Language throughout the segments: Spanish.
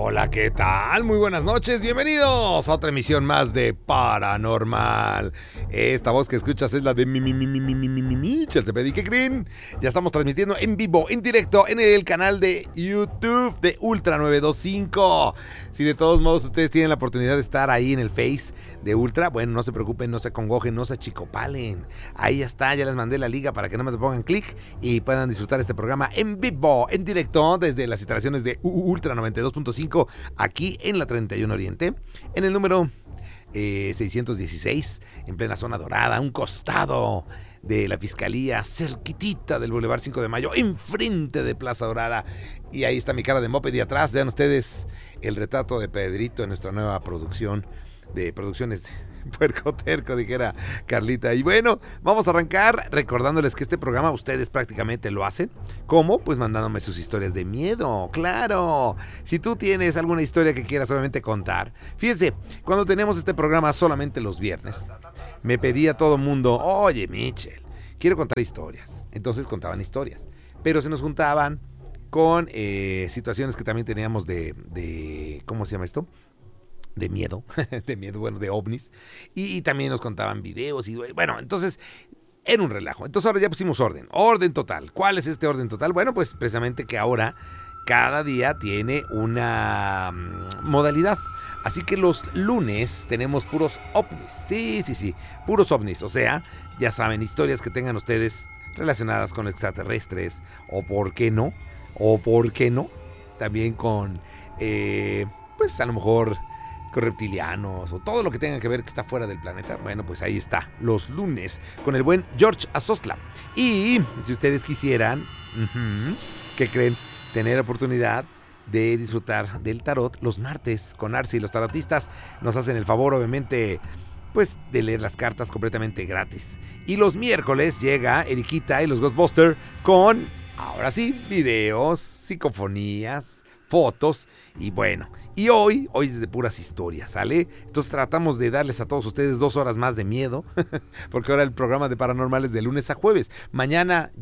Hola, ¿qué tal? Muy buenas noches, bienvenidos a otra emisión más de Paranormal. Esta voz que escuchas es la de Michel Cepeda. ¿Qué creen? Ya estamos transmitiendo en vivo, en directo, en el canal de YouTube de Ultra 925. Si de todos modos ustedes tienen la oportunidad de estar ahí en el Face de Ultra, bueno, no se preocupen, no se acongojen, no se achicopalen. Ahí ya está, ya les mandé la liga para que no me pongan clic y puedan disfrutar este programa en vivo, en directo, desde las instalaciones de Ultra 92.5 aquí en la 31 Oriente, en el número 616, en plena zona dorada, a un costado de la Fiscalía, cerquitita del Boulevard 5 de Mayo, enfrente de Plaza Dorada. Y ahí está mi cara de moped y atrás, vean ustedes el retrato de Pedrito en nuestra nueva producción de Producciones Puerco Terco, dijera Carlita. Y bueno, vamos a arrancar recordándoles que este programa ustedes prácticamente lo hacen. ¿Cómo? Pues mandándome sus historias de miedo, claro. Si tú tienes alguna historia que quieras obviamente contar. Fíjense, cuando tenemos este programa solamente los viernes, me pedía todo el mundo, oye Michel, quiero contar historias. Entonces contaban historias, pero se nos juntaban con situaciones que también teníamos de ¿cómo se llama esto? De miedo, bueno, de ovnis, y también nos contaban videos, y bueno, entonces era un relajo. Entonces ahora ya pusimos orden total. ¿Cuál es este orden total? Bueno, pues precisamente que ahora cada día tiene una modalidad. Así que los lunes tenemos puros ovnis, sí, puros ovnis, o sea, ya saben, historias que tengan ustedes relacionadas con extraterrestres, o por qué no, también con, pues a lo mejor con reptilianos o todo lo que tenga que ver que está fuera del planeta. Bueno, pues ahí está, los lunes, con el buen George Azosla. Y si ustedes quisieran, ¿qué creen? Tener oportunidad de disfrutar del tarot los martes con Arce y los tarotistas nos hacen el favor, obviamente, pues de leer las cartas completamente gratis. Y los miércoles llega Eriquita y los Ghostbusters con, ahora sí, videos, psicofonías, fotos y bueno, y hoy es de puras historias, ¿sale? Entonces tratamos de darles a todos ustedes 2 horas más de miedo, porque ahora el programa de Paranormal es de lunes a jueves. Mañana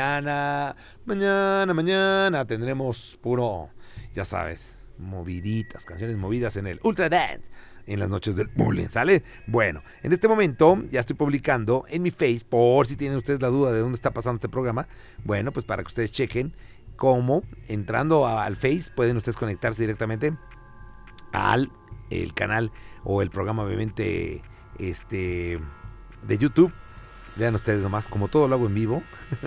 tendremos puro, ya sabes, moviditas, canciones movidas en el Ultra Dance, en las noches del bullying, ¿sale? Bueno, en este momento ya estoy publicando en mi Face, por si tienen ustedes la duda de dónde está pasando este programa, bueno, pues para que ustedes chequen cómo, entrando al Face, pueden ustedes conectarse directamente al el canal o el programa, obviamente, de YouTube. Vean ustedes nomás, como todo lo hago en vivo.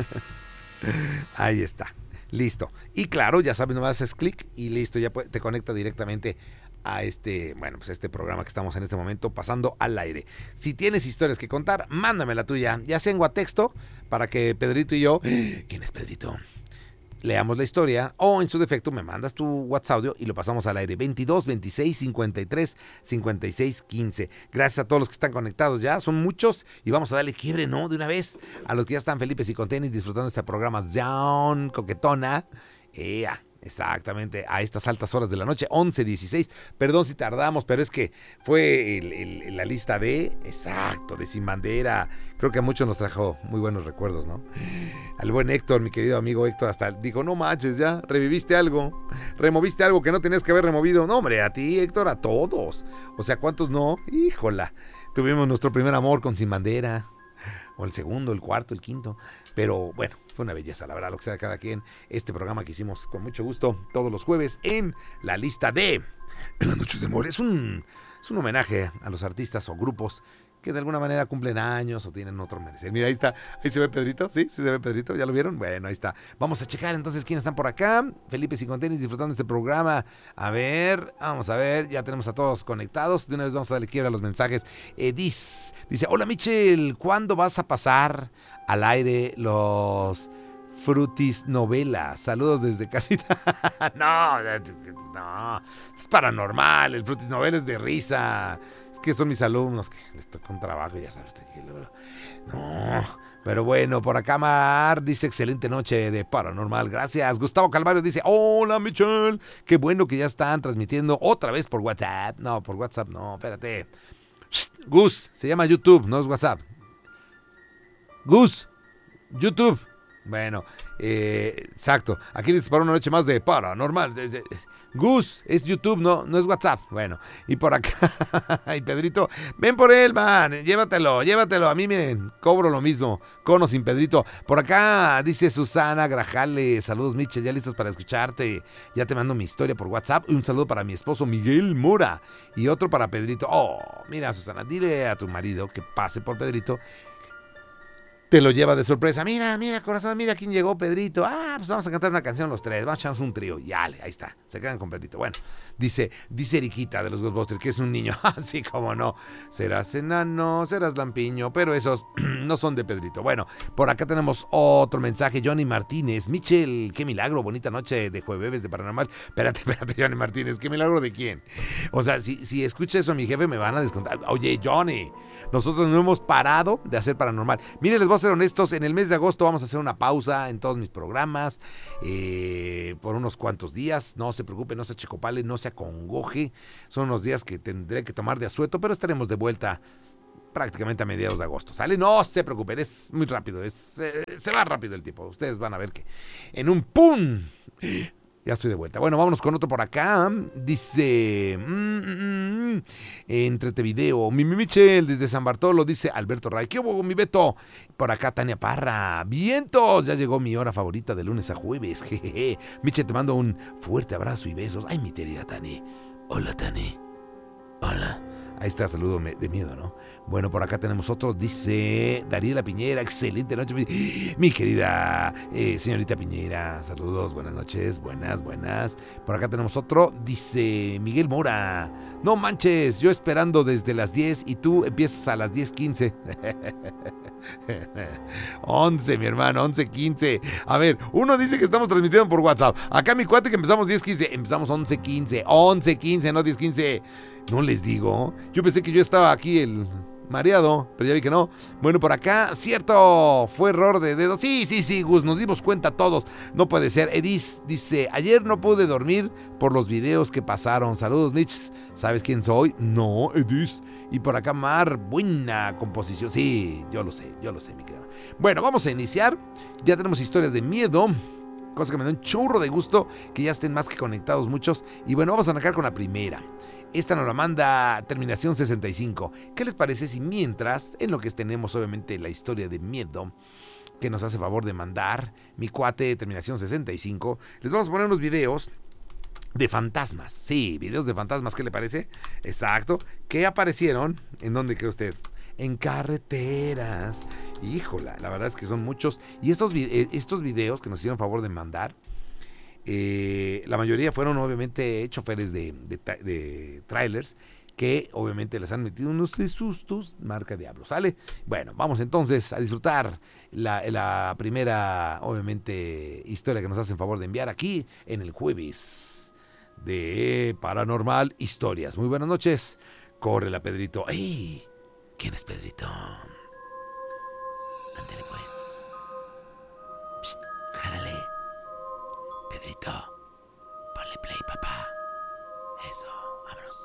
Ahí está, listo. Y claro, ya saben, nomás haces clic y listo, ya te conecta directamente a este programa que estamos en este momento pasando al aire. Si tienes historias que contar, mándame la tuya, ya sea en WhatsApp, para que Pedrito y yo, ¿quién es Pedrito?, leamos la historia, o en su defecto me mandas tu WhatsApp audio y lo pasamos al aire. 22 26 53 56 15. Gracias a todos los que están conectados ya, son muchos, y vamos a darle quiebre, ¿no? De una vez a los que ya están felices y con tenis disfrutando de este programa Down Coquetona. Exactamente, a estas altas horas de la noche, 11:16. Perdón si tardamos, pero es que fue la lista de Sin Bandera. Creo que a muchos nos trajo muy buenos recuerdos, ¿no? Al buen Héctor, mi querido amigo Héctor, hasta dijo, no manches, ya, removiste algo que no tenías que haber removido. No, hombre, a ti, Héctor, a todos. O sea, ¿cuántos no? Híjola, tuvimos nuestro primer amor con Sin Bandera, o el segundo, el cuarto, el quinto, pero bueno, fue una belleza, la verdad, lo que sea de cada quien. Este programa que hicimos con mucho gusto todos los jueves en la lista de En las noches de amor. Es un homenaje a los artistas o grupos que de alguna manera cumplen años o tienen otro merecer. Mira, ahí está, ahí se ve Pedrito, ¿sí? ¿Sí se ve Pedrito? ¿Ya lo vieron? Bueno, ahí está. Vamos a checar entonces quiénes están por acá. Felipe Sicontenis disfrutando este programa. A ver, vamos a ver, ya tenemos a todos conectados. De una vez vamos a darle quiebra a los mensajes. Dice, hola Michel, ¿cuándo vas a pasar al aire los Frutis Novelas? Saludos desde casita. No, es paranormal, el Frutis Novelas es de risa. Que son mis alumnos que les toca un trabajo, ya sabes. No, pero bueno, por acá Mar dice, excelente noche de Paranormal, gracias. Gustavo Calvario dice, hola Michelle, qué bueno que ya están transmitiendo otra vez por WhatsApp. No, por WhatsApp no, espérate. Gus, se llama YouTube, no es WhatsApp. Gus, YouTube, Bueno, exacto. Aquí dices para una noche más de paranormal. Gus, es YouTube, no es WhatsApp. Bueno, y por acá, y Pedrito, ven por él, man, llévatelo. A mí, miren, cobro lo mismo, con o sin Pedrito. Por acá dice Susana Grajales, saludos, Michel, ya listos para escucharte. Ya te mando mi historia por WhatsApp. Y un saludo para mi esposo Miguel Mora. Y otro para Pedrito. Oh, mira, Susana, dile a tu marido que pase por Pedrito. Te lo lleva de sorpresa. Mira, corazón, mira quién llegó, Pedrito. Pues vamos a cantar una canción los tres. Vamos a echarnos un trío. Y ahí está. Se quedan con Pedrito. Bueno, dice Eriquita de los Ghostbusters que es un niño. Así como no. Serás enano, serás lampiño, pero esos no son de Pedrito. Bueno, por acá tenemos otro mensaje. Johnny Martínez. Michel, qué milagro. Bonita noche de jueves de Paranormal. Espérate, Johnny Martínez. ¿Qué milagro de quién? O sea, si escucha eso a mi jefe me van a descontar. Oye, Johnny, nosotros no hemos parado de hacer Paranormal. Miren, les voy a ser honestos, en el mes de agosto vamos a hacer una pausa en todos mis programas por unos cuantos días. No se preocupe, no se achicopale, no se acongoje. Son unos días que tendré que tomar de asueto, pero estaremos de vuelta prácticamente a mediados de agosto. ¿Sale? No se preocupen, es muy rápido, se va rápido el tiempo. Ustedes van a ver que en un ¡pum! Ya estoy de vuelta. Bueno, vámonos con otro por acá. Dice... Entrete video. Mi Michel desde San Bartolo. Dice Alberto Ray. ¿Qué hubo, mi Beto? Por acá Tania Parra. Vientos. Ya llegó mi hora favorita de lunes a jueves. Jejeje. Michel, te mando un fuerte abrazo y besos. Ay, mi querida Tani. Hola, Tani. Hola. Ahí está, saludo de miedo, ¿no? Bueno, por acá tenemos otro, dice Dariela Piñera, excelente noche, mi querida señorita Piñera, saludos, buenas noches, buenas. Por acá tenemos otro, dice Miguel Mora, no manches, yo esperando desde las 10 y tú empiezas a las 10:15. 11, mi hermano, 11:15. A ver, uno dice que estamos transmitiendo por WhatsApp. Acá mi cuate que empezamos 10:15. Empezamos 11:15. 11:15, no 10:15. No les digo. Yo pensé que yo estaba aquí el mareado, pero ya vi que no. Bueno, por acá, cierto, fue error de dedo. Sí, Gus, nos dimos cuenta todos. No puede ser. Edis dice, ayer no pude dormir por los videos que pasaron. Saludos, Mitch. ¿Sabes quién soy? No, Edis. Y por acá, Mar, buena composición. Sí, yo lo sé, mi querido. Bueno, vamos a iniciar. Ya tenemos historias de miedo. Cosa que me da un churro de gusto que ya estén más que conectados muchos. Y bueno, vamos a arrancar con la primera. Esta nos la manda terminación 65. ¿Qué les parece si mientras, en lo que tenemos obviamente la historia de miedo, que nos hace favor de mandar mi cuate terminación 65, les vamos a poner unos videos de fantasmas? Sí, videos de fantasmas, ¿qué le parece? Exacto. ¿Qué aparecieron? ¿En dónde cree usted? En carreteras. Híjola, la verdad es que son muchos. Y estos videos que nos hicieron favor de mandar, la mayoría fueron obviamente choferes de trailers que obviamente les han metido unos sustos marca Diablo, ¿sale? Bueno, vamos entonces a disfrutar la primera obviamente historia que nos hacen favor de enviar aquí en el jueves de Paranormal Historias. Muy buenas noches. Córrela, Pedrito. ¡Ey! ¿Quién es Pedrito? Ándale pues. Psst, jálale. Pedrito, ponle play, papá. Eso, vámonos.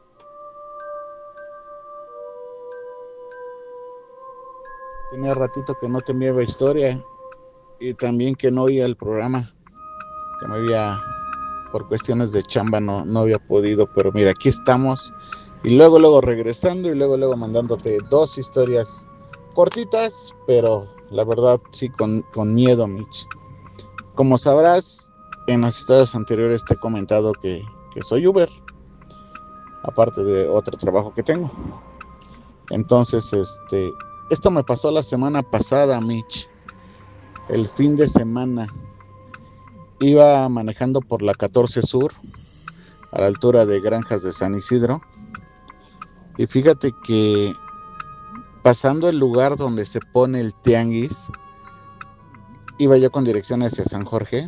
Tenía ratito que no te enviaba historia y también que no oía el programa. Que me había, por cuestiones de chamba, no había podido, pero mira, aquí estamos. Y luego regresando y luego mandándote dos historias cortitas, pero la verdad sí con miedo, Mitch. Como sabrás, en las historias anteriores te he comentado que soy Uber, aparte de otro trabajo que tengo. Entonces, esto me pasó la semana pasada, Mitch. El fin de semana iba manejando por la 14 Sur, a la altura de Granjas de San Isidro. Y fíjate que pasando el lugar donde se pone el tianguis, iba yo con dirección hacia San Jorge.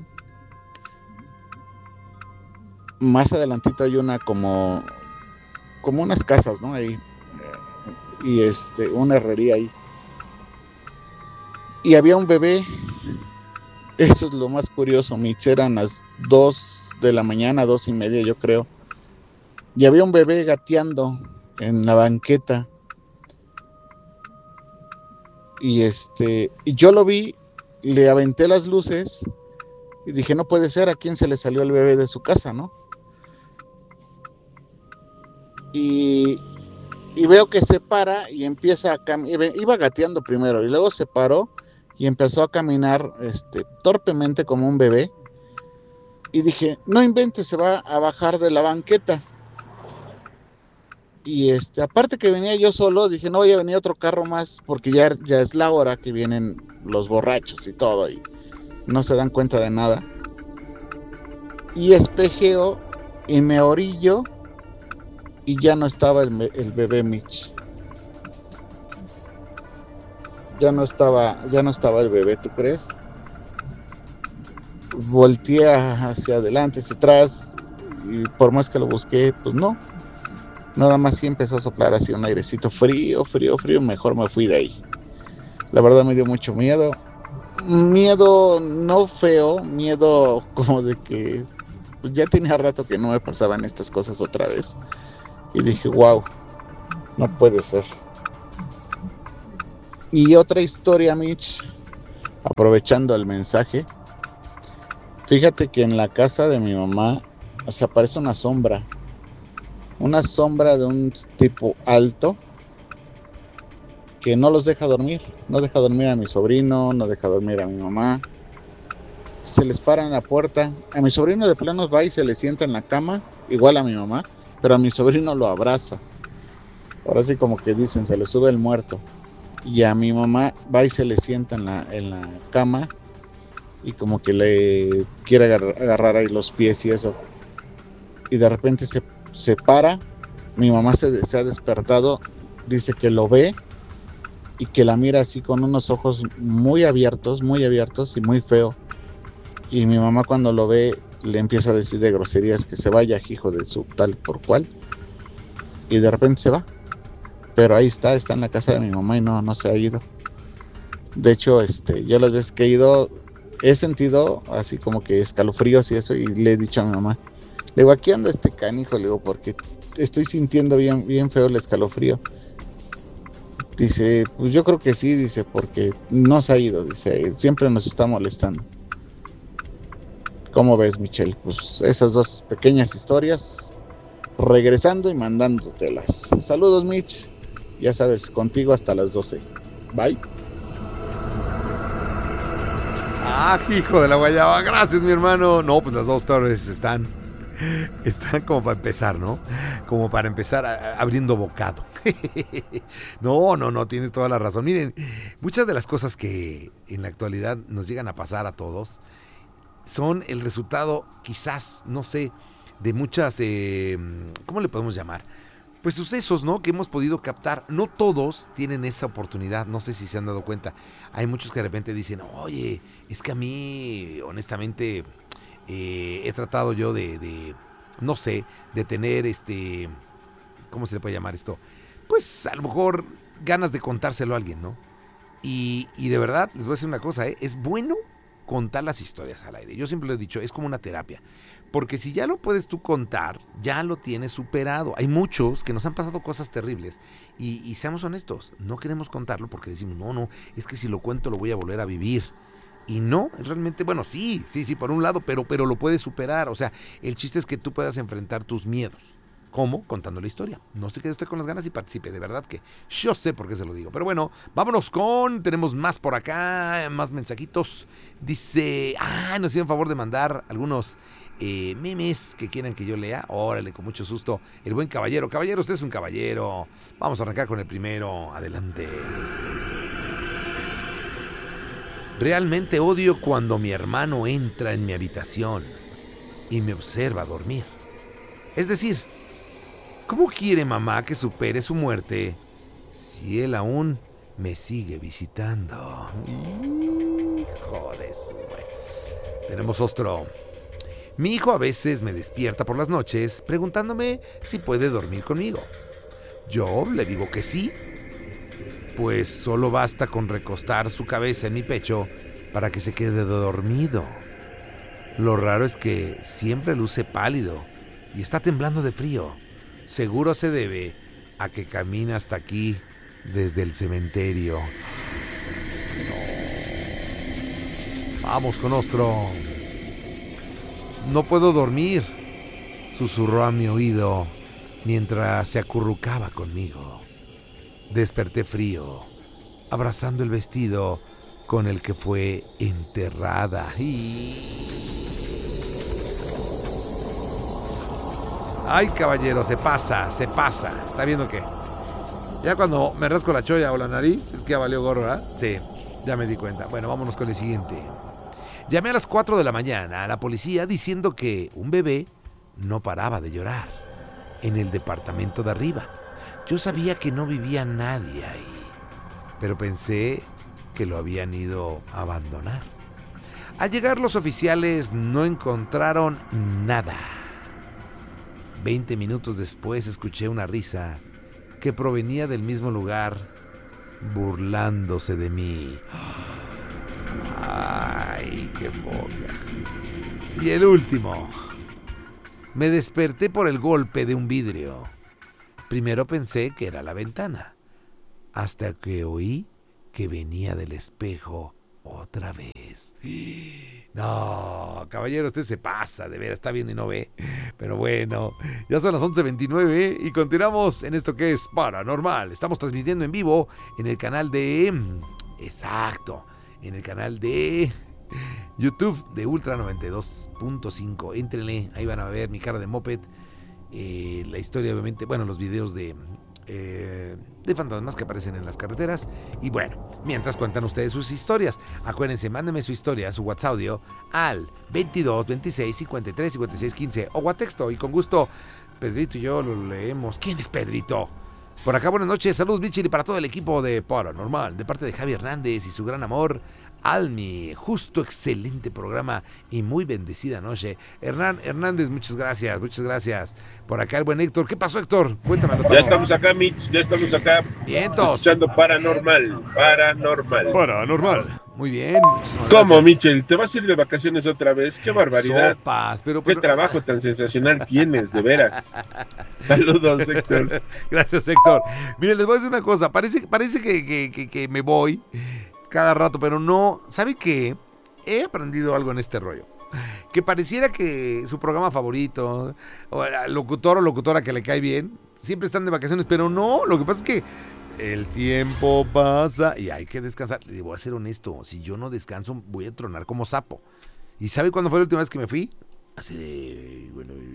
Más adelantito hay una como unas casas, ¿no? Ahí. Y una herrería ahí. Y había un bebé. Eso es lo más curioso, Mitch. Eran las 2 de la mañana, 2:30 yo creo. Y había un bebé gateando en la banqueta. Y yo lo vi le aventé las luces y dije, no puede ser, ¿a quién se le salió el bebé de su casa, no? Y veo que se para y empieza a caminar, iba gateando primero y luego se paró y empezó a caminar torpemente como un bebé. Y dije, no inventes, se va a bajar de la banqueta. Y aparte que venía yo solo, dije, no voy a venir otro carro más porque ya es la hora que vienen los borrachos y todo y no se dan cuenta de nada. Y espejeo y me orillo y ya no estaba el bebé Mitch. Ya no estaba el bebé, ¿tú crees? Volteé hacia adelante, hacia atrás y por más que lo busqué, pues no. Nada más sí empezó a soplar así un airecito frío, mejor me fui de ahí. La verdad me dio mucho miedo. Miedo no feo, miedo como de que pues ya tenía rato que no me pasaban estas cosas otra vez. Y dije, wow, no puede ser. Y otra historia, Mitch, aprovechando el mensaje. Fíjate que en la casa de mi mamá se aparece una sombra de un tipo alto que no los deja dormir, no deja dormir a mi sobrino, no deja dormir a mi mamá. Se les para en la puerta, a mi sobrino de plano va y se le sienta en la cama, igual a mi mamá, pero a mi sobrino lo abraza. Ahora sí como que dicen, se le sube el muerto. Y a mi mamá va y se le sienta en la cama y como que le quiere agarrar ahí los pies y eso. Y de repente se para, mi mamá se ha despertado, dice que lo ve y que la mira así con unos ojos muy abiertos y muy feo. Y mi mamá cuando lo ve le empieza a decir de groserías que se vaya, hijo de su tal por cual. Y de repente se va. Pero ahí está en la casa de mi mamá y no se ha ido. De hecho, yo las veces que he ido, he sentido así como que escalofríos y eso, y le he dicho a mi mamá, le digo, aquí anda este canijo, le digo, porque estoy sintiendo bien feo el escalofrío. Dice, pues yo creo que sí, dice, porque no se ha ido, dice, siempre nos está molestando. ¿Cómo ves, Michelle? Pues esas dos pequeñas historias, regresando y mandándotelas. Saludos, Mitch. Ya sabes, contigo hasta las 12. Bye. Ah, hijo de la guayaba. Gracias, mi hermano. No, pues las dos historias están como para empezar, ¿no? Como para empezar abriendo bocado. No, tienes toda la razón. Miren, muchas de las cosas que en la actualidad nos llegan a pasar a todos son el resultado, quizás, no sé, de muchas, ¿cómo le podemos llamar? Pues sucesos, ¿no? Que hemos podido captar. No todos tienen esa oportunidad, no sé si se han dado cuenta. Hay muchos que de repente dicen, oye, es que a mí, honestamente, he tratado yo no sé, de tener ¿cómo se le puede llamar esto? Pues a lo mejor ganas de contárselo a alguien, ¿no? Y de verdad, les voy a decir una cosa, es bueno contar las historias al aire. Yo siempre lo he dicho, es como una terapia. Porque si ya lo puedes tú contar, ya lo tienes superado. Hay muchos que nos han pasado cosas terribles y seamos honestos, no queremos contarlo porque decimos, no, es que si lo cuento lo voy a volver a vivir. Y no, realmente, bueno, sí, por un lado, pero lo puedes superar. O sea, el chiste es que tú puedas enfrentar tus miedos. ¿Cómo? Contando la historia. No se quede usted con las ganas y participe. De verdad que yo sé por qué se lo digo. Pero bueno, vámonos tenemos más por acá, más mensajitos. Dice, nos hicieron favor de mandar algunos memes que quieran que yo lea. Órale, con mucho susto. El buen caballero. Caballero, usted es un caballero. Vamos a arrancar con el primero. Adelante. Realmente odio cuando mi hermano entra en mi habitación y me observa dormir. Es decir, ¿cómo quiere mamá que supere su muerte si él aún me sigue visitando? Joder, tenemos otro. Mi hijo a veces me despierta por las noches preguntándome si puede dormir conmigo. Yo le digo que sí, pues solo basta con recostar su cabeza en mi pecho para que se quede dormido. Lo raro es que siempre luce pálido y está temblando de frío. Seguro se debe a que camina hasta aquí desde el cementerio. Vamos con otro. No puedo dormir, susurró a mi oído mientras se acurrucaba conmigo. Desperté frío, abrazando el vestido con el que fue enterrada. Ay, caballero, se pasa. ¿Está viendo qué? Ya cuando me rasco la cholla o la nariz, es que ya valió gorro, ¿verdad? Sí, ya me di cuenta. Bueno, vámonos con el siguiente. Llamé a las 4 de la mañana a la policía diciendo que un bebé no paraba de llorar en el departamento de arriba. Yo sabía que no vivía nadie ahí, pero pensé que lo habían ido a abandonar. Al llegar los oficiales no encontraron nada. 20 minutos después escuché una risa que provenía del mismo lugar, burlándose de mí. ¡Ay, qué poca! Y el último. Me desperté por el golpe de un vidrio. Primero pensé que era la ventana, hasta que oí que venía del espejo otra vez. No, caballero, usted se pasa, de veras, está viendo y no ve. Pero bueno, ya son las 11:29 y continuamos en esto que es Paranormal. Estamos transmitiendo en vivo en el canal de... Exacto, en el canal de YouTube de Ultra 92.5. Éntrenle, ahí van a ver mi cara de moped. La historia, obviamente, bueno, los videos de fantasmas que aparecen en las carreteras. Y bueno, mientras cuentan ustedes sus historias, acuérdense, mándenme su historia, su WhatsApp audio al 22 26 53 56 15 o a texto, y con gusto Pedrito y yo lo leemos. ¿Quién es Pedrito? Por acá, buenas noches, saludos Michel y para todo el equipo de Paranormal, de parte de Javi Hernández y su gran amor Almi. Justo, excelente programa y muy bendecida noche. Hernán Hernández, muchas gracias. Por acá el buen Héctor. ¿Qué pasó, Héctor? Cuéntamelo todo. Ya estamos acá, Mitch, ya estamos acá. Vientos. Escuchando Paranormal. Muy bien. ¿Cómo, Michel? ¿Te vas a ir de vacaciones otra vez? ¡Qué barbaridad! Sopas, ¡Qué trabajo tan sensacional tienes, de veras! Saludos, Héctor. Gracias, Héctor. Miren, les voy a decir una cosa. Parece que me voy cada rato, pero no. ¿Sabe qué? He aprendido algo en este rollo. Que pareciera que su programa favorito, o el locutor o locutora que le cae bien, siempre están de vacaciones, pero no. Lo que pasa es que el tiempo pasa y hay que descansar. Le voy a ser honesto, si yo no descanso, voy a tronar como sapo. ¿Y sabe cuándo fue la última vez que me fui? Hace de,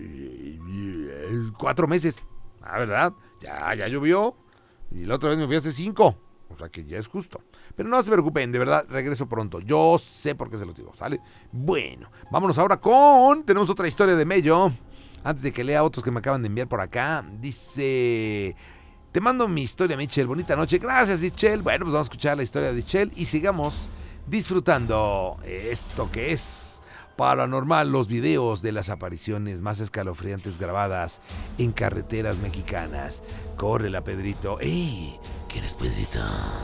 4 meses. Ah, ¿verdad? Ya llovió. Y la otra vez me fui hace 5. O sea que ya es justo. Pero no se preocupen, de verdad, regreso pronto. Yo sé por qué se los digo, ¿sale? Bueno, vámonos ahora con... Tenemos otra historia de Mello. Antes de que lea otros que me acaban de enviar por acá. Dice... Te mando mi historia, Michelle. Bonita noche. Gracias, Michelle. Bueno, pues vamos a escuchar la historia de Michelle y sigamos disfrutando esto que es Paranormal, los videos de las apariciones más escalofriantes grabadas en carreteras mexicanas. Córrela, Pedrito. ¡Ey! ¿Quién es Pedrito?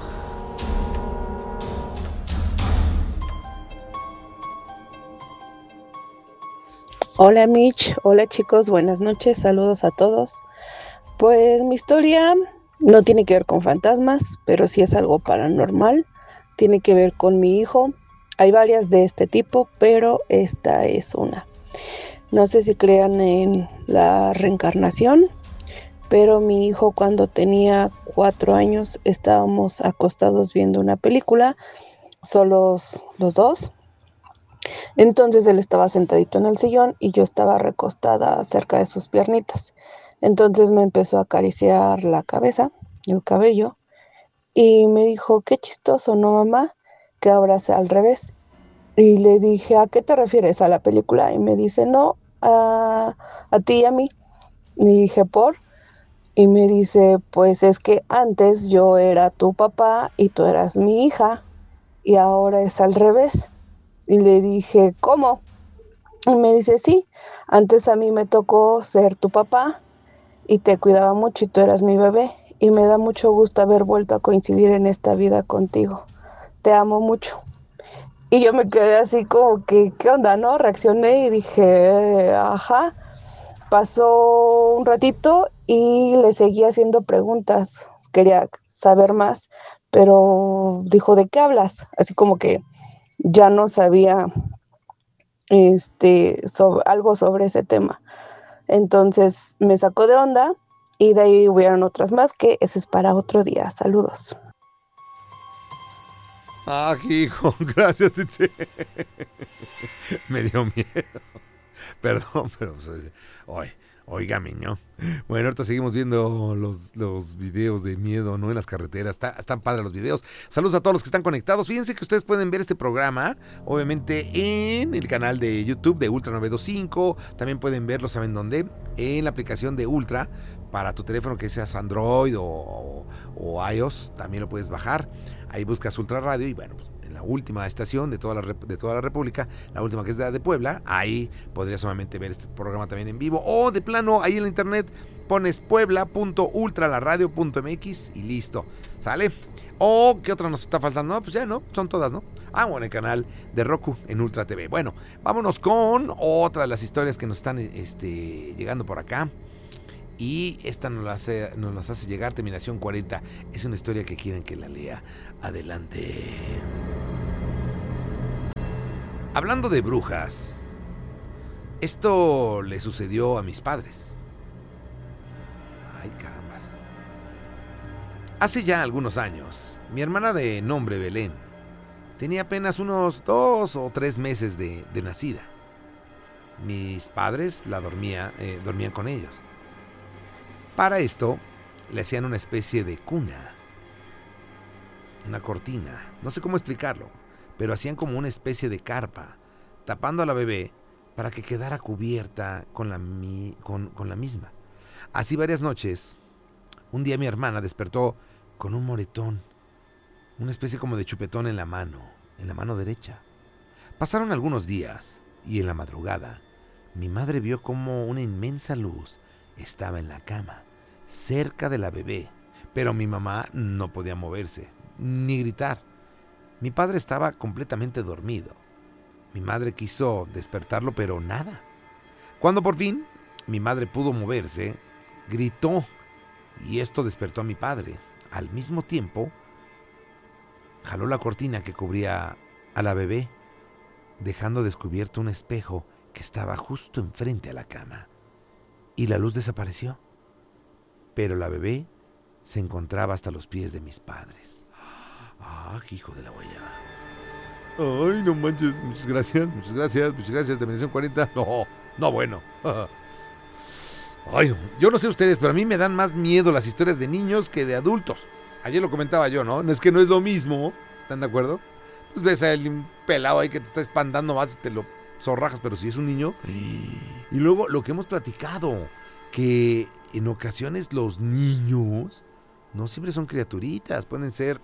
Hola Mitch, hola chicos, buenas noches, saludos a todos. Pues mi historia no tiene que ver con fantasmas, pero sí es algo paranormal. Tiene que ver con mi hijo. Hay varias de este tipo, pero esta es una. No sé si crean en la reencarnación, pero mi hijo, cuando tenía 4 años, estábamos acostados viendo una película, solos los dos. Entonces él estaba sentadito en el sillón y yo estaba recostada cerca de sus piernitas. Entonces me empezó a acariciar la cabeza, el cabello, y me dijo, qué chistoso, ¿no, mamá? Que ahora sea al revés. Y le dije, ¿a qué te refieres? ¿A la película? Y me dice, no, a ti y a mí. Y dije, ¿por? Y me dice, pues es que antes yo era tu papá y tú eras mi hija, y ahora es al revés. Y le dije, ¿cómo? Y me dice, sí, antes a mí me tocó ser tu papá y te cuidaba mucho y tú eras mi bebé. Y me da mucho gusto haber vuelto a coincidir en esta vida contigo. Te amo mucho. Y yo me quedé así como que, ¿qué onda, no? Reaccioné y dije, ajá. Pasó un ratito y le seguí haciendo preguntas. Quería saber más, pero dijo, ¿de qué hablas? Así como que ya no sabía algo sobre ese tema. Entonces me sacó de onda y de ahí hubieron otras más que ese es para otro día. Saludos. Ah, hijo, gracias, Tite. Me dio miedo. Perdón, pero pues, óigame, ¿no? Bueno, ahorita seguimos viendo los videos de miedo, ¿no? En las carreteras. Están padres los videos. Saludos a todos los que están conectados. Fíjense que ustedes pueden ver este programa, obviamente, en el canal de YouTube de Ultra 925. También pueden verlo, ¿saben dónde? En la aplicación de Ultra para tu teléfono, que seas Android o iOS. También lo puedes bajar. Ahí buscas Ultra Radio y bueno, pues en la última estación de toda la República, la última que es de Puebla, ahí podrías solamente ver este programa también en vivo, o de plano ahí en la internet pones puebla.ultralaradio.mx y listo, ¿sale? O ¿qué otra nos está faltando? No, pues ya no, son todas, ¿no? Ah, bueno, el canal de Roku en Ultra TV. Bueno, vámonos con otra de las historias que nos están llegando por acá. Y esta nos las hace llegar, terminación 40. Es una historia que quieren que la lea. Adelante. Hablando de brujas, esto le sucedió a mis padres. Ay, carambas. Hace ya algunos años, mi hermana de nombre Belén tenía apenas unos 2 o 3 meses de nacida. Mis padres dormían con ellos. Para esto, le hacían una especie de cuna, una cortina, no sé cómo explicarlo, pero hacían como una especie de carpa, tapando a la bebé para que quedara cubierta con la misma. Así varias noches, un día mi hermana despertó con un moretón, una especie como de chupetón en la mano derecha. Pasaron algunos días y en la madrugada, mi madre vio como una inmensa luz estaba en la cama, cerca de la bebé, pero mi mamá no podía moverse, ni gritar. Mi padre estaba completamente dormido. Mi madre quiso despertarlo, pero nada. Cuando por fin mi madre pudo moverse, gritó, y esto despertó a mi padre. Al mismo tiempo, jaló la cortina que cubría a la bebé, dejando descubierto un espejo que estaba justo enfrente a la cama. Y la luz desapareció, pero la bebé se encontraba hasta los pies de mis padres. ¡Ah, hijo de la guayaba! ¡Ay, no manches! Muchas gracias, Terminación 40. No, bueno. Ay, yo no sé ustedes, pero a mí me dan más miedo las historias de niños que de adultos. Ayer lo comentaba yo, ¿no? Es que no es lo mismo, ¿están de acuerdo? Pues ves a un pelado ahí que te está espantando más y te lo zorrajas, pero si es un niño. Y luego lo que hemos platicado, que en ocasiones los niños no siempre son criaturitas, pueden ser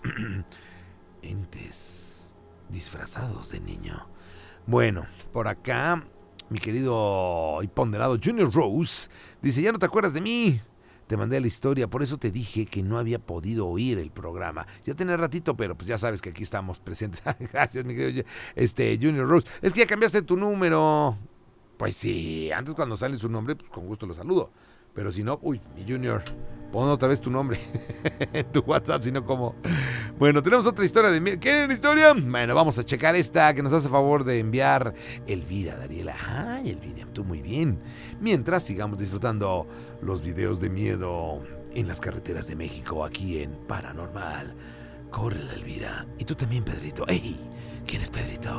entes disfrazados de niño. Bueno, por acá mi querido y ponderado Junior Rose dice: ya no te acuerdas de mí. Te mandé la historia, por eso te dije que no había podido oír el programa. Ya tenía ratito, pero pues ya sabes que aquí estamos presentes. Gracias, mi querido Junior Rose. Es que ya cambiaste tu número. Pues sí, antes cuando sale su nombre, pues con gusto lo saludo. Pero si no, mi Junior, pon otra vez tu nombre en tu WhatsApp, si no, ¿cómo? Bueno, tenemos otra historia de... ¿Quieren historia? Bueno, vamos a checar esta que nos hace favor de enviar Elvira Dariela. Ay, Elvira, tú muy bien. Mientras sigamos disfrutando los videos de miedo en las carreteras de México, aquí en Paranormal. Córrela, Elvira. Y tú también, Pedrito. ¡Ey! ¿Quién es Pedrito?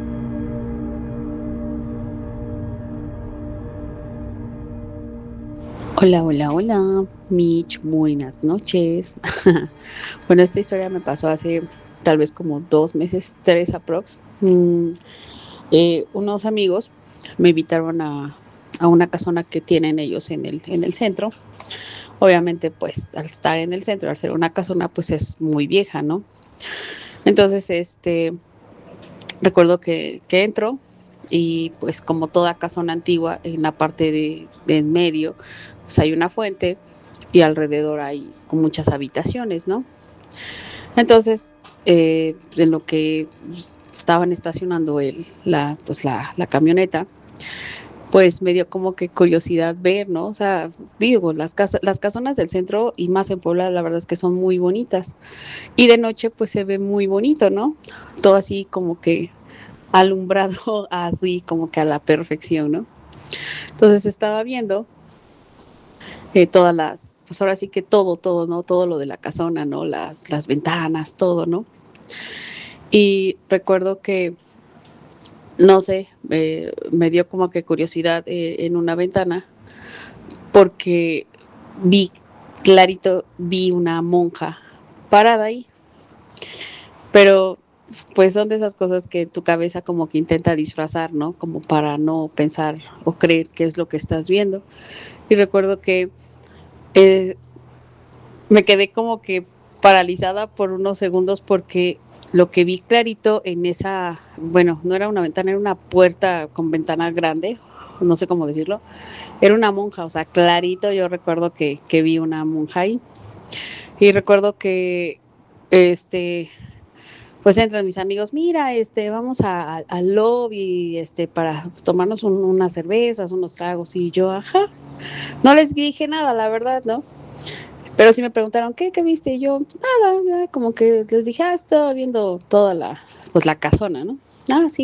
Hola, Mitch, buenas noches. Bueno, esta historia me pasó hace tal vez como 2 meses, 3 aprox. Unos amigos me invitaron a una casona que tienen ellos en el centro. Obviamente, pues al estar en el centro, al ser una casona, pues es muy vieja, ¿no? Entonces, recuerdo que entro y pues como toda casona antigua, en la parte de en medio, pues hay una fuente y alrededor hay con muchas habitaciones, ¿no? Entonces, en lo que estaban estacionando la camioneta, pues me dio como que curiosidad ver, ¿no? O sea, digo, las casonas del centro y más en Puebla, la verdad es que son muy bonitas. Y de noche, pues se ve muy bonito, ¿no? Todo así como que alumbrado así como que a la perfección, ¿no? Entonces estaba viendo todas las, pues ahora sí que todo, ¿no? Todo lo de la casona, ¿no? Las ventanas, todo, ¿no? Y recuerdo que, no sé, me dio como que curiosidad en una ventana porque vi clarito, vi una monja parada ahí, pero pues son de esas cosas que tu cabeza como que intenta disfrazar, ¿no? Como para no pensar o creer qué es lo que estás viendo. Y recuerdo que eh, me quedé como que paralizada por unos segundos porque lo que vi clarito en esa, bueno, no era una ventana, era una puerta con ventana grande, no sé cómo decirlo, era una monja, o sea, clarito yo recuerdo que vi una monja ahí y recuerdo que, este, pues entran mis amigos, mira, vamos al lobby, para tomarnos unas cervezas, unos tragos, y yo, ajá, no les dije nada, la verdad, ¿no? Pero sí me preguntaron, ¿qué viste? Y yo, nada, ya, como que les dije, estaba viendo toda la, pues la casona, ¿no? Ah, sí,